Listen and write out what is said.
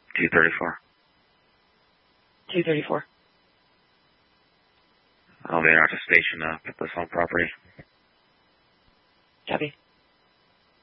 234. 234. Elevator out to station, put this on property. Copy.